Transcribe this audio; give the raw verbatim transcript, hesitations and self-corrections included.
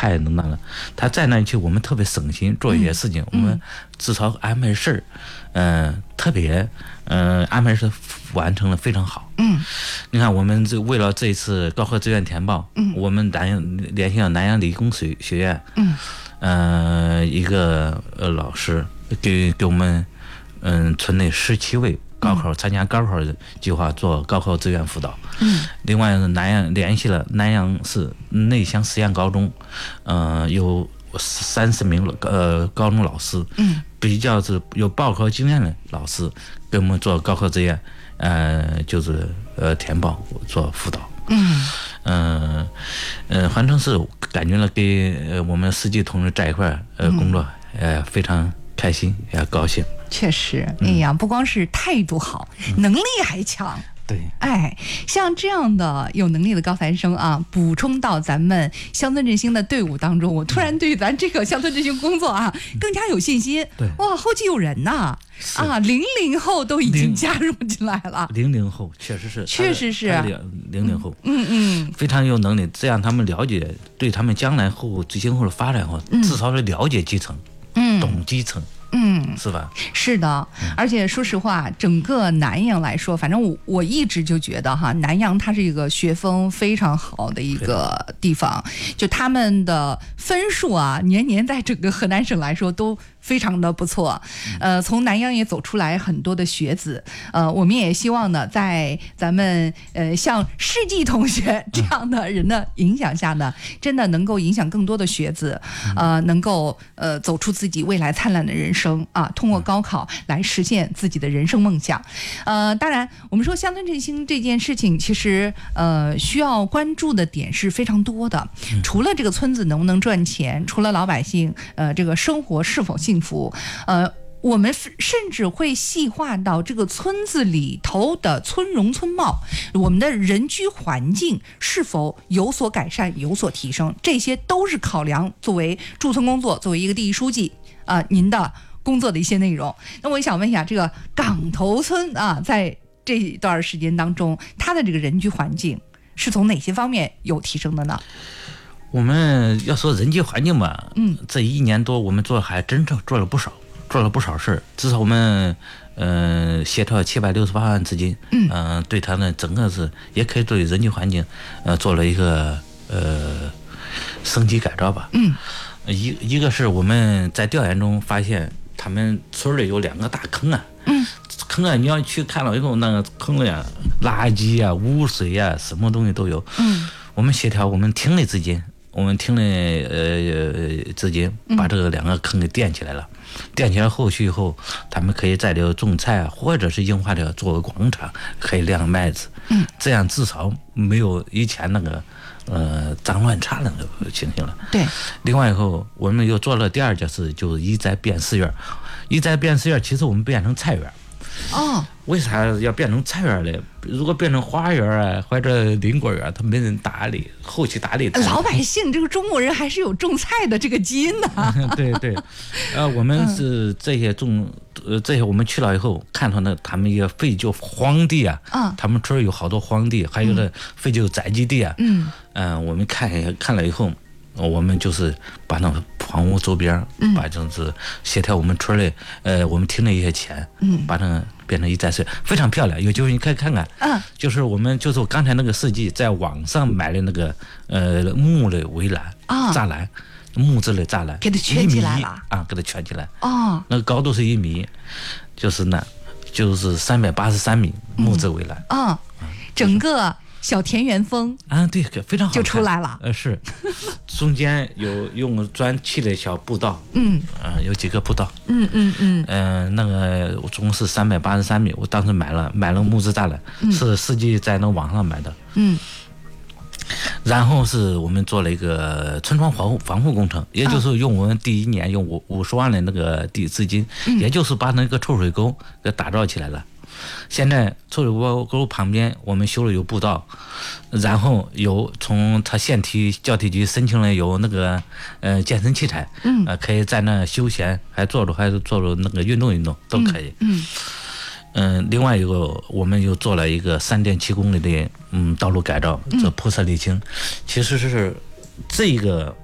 太能干了。他在那去，我们特别省心做一些事情，嗯、我们至少安排事儿，嗯、呃，特别嗯、呃、安排事完成了非常好。 嗯， 你看我们这为了这次高考志愿填报，嗯，我们南阳联系到南阳理工学学院，嗯，呃，一个呃老师给给我们嗯村内十七位。高考参加高考计划做高考志愿辅导，嗯，另外南阳联系了南阳市内乡实验高中，呃，有三十名呃高中老师，嗯，比较是有报考经验的老师给我们做高考志愿，呃，就是呃填报做辅导，嗯，呃，呃，反正是感觉了给呃我们司机同志在一块儿呃工作，呃非常开心也高兴。 确实，哎呀，不光是态度好，嗯、能力还强。 对， 哎，像这样的有能力的高材生啊，补充到咱们乡村振兴的队伍当中，我突然对咱这个乡村振兴工作啊更加有信心。 对， 哇，后继有人呐！啊，零零后都已经加入进来了。 零零后确实是， 确实是零零后， 嗯嗯， 非常有能力，这样他们了解对他们将来后执行后的发展后，嗯、至少是了解基层，嗯，懂基层。嗯，是吧？ 是的，而且说实话，整个南阳来说，反正我我一直就觉得哈，南阳它是一个学风非常好的一个地方，就他们的分数啊，年年在整个河南省来说都非常的不错。呃，从南阳也走出来很多的学子，呃，我们也希望呢，在咱们呃像世纪同学这样的人的影响下呢，真的能够影响更多的学子，呃，能够呃走出自己未来灿烂的人生。啊，通过高考来实现自己的人生梦想。呃，当然，我们说乡村振兴这件事情，其实呃需要关注的点是非常多的。除了这个村子能不能赚钱，除了老百姓呃这个生活是否幸福，呃。我们甚至会细化到这个村子里头的村容村貌，我们的人居环境是否有所改善、有所提升，这些都是考量作为驻村工作、作为一个第一书记啊、呃，您的工作的一些内容。那我想问一下，这个岗头村啊，在这段时间当中，它的这个人居环境是从哪些方面有提升的呢？ 我们要说人居环境吧，嗯，这一年多我们做还真正做了不少。做了不少事儿，至少我们呃协调七百六十八万资金，嗯、呃，对他们整个是也可以对人居环境呃做了一个呃升级改造吧。嗯，一一个是我们在调研中发现，他们村里有两个大坑啊，嗯，坑啊，你要去看了以后，那个坑里啊，垃圾啊、污水啊，什么东西都有。嗯，我们协调，我们厅里资金。我们厅里呃资金把这个两个坑给垫起来了，垫起来后续以后，他们可以在这种菜啊，或者是硬化的作为广场，可以晾麦子，嗯，这样至少没有以前那个呃脏乱差的那个情形了。 对。 另外以后，我们又做了第二件事，就是一宅变四院，一宅变四院，其实我们变成菜园。 哦， 为啥要变成菜园嘞？如果变成花园啊，或者邻国园，它没人打理，后期打理。 老百姓这个中国人还是有种菜的这个基因的。 对对，呃，我们是这些种，呃，这些我们去了以后，看到那他们一个废旧荒地啊，嗯，他们村有好多荒地，还有的废旧宅基地啊，嗯，嗯、呃，我们看看了以后。我们就是把那个房屋周边，嗯、把就是协调我们村里，呃，我们厅的一些钱，嗯，把那个变成一宅税，非常漂亮。有机会你可以看看，嗯，就是我们就是我刚才那个设计，在网上买的那个呃木的围栏啊，栅栏，木质的栅栏， 给它圈起来了啊，给它圈起来， 哦， 那个高度是一米，就是那，就是三百八十三米木质围栏， 啊、嗯，整个。小田园风啊，对，非常好， 就出来了。 呃，是，中间有用砖砌的小步道，嗯，呃，有几个步道， 嗯嗯嗯， 嗯、呃，那个总共是三百八十三米，我当时买了买了木质栅栏，嗯、是司机在那网上买的，嗯。然后是我们做了一个村庄防护防护工程，也就是用我们第一年用五五十万的那个地资金，嗯、也就是把那个抽水沟给打造起来了。现在抽水沟旁边我们修了有步道，然后有从他县体教体局申请了有那个呃健身器材，嗯，呃可以在那休闲，还做着还是做着那个运动运动都可以，嗯。嗯、呃，另外一个我们又做了一个三点七公里的嗯道路改造，这铺设沥青，其实是这个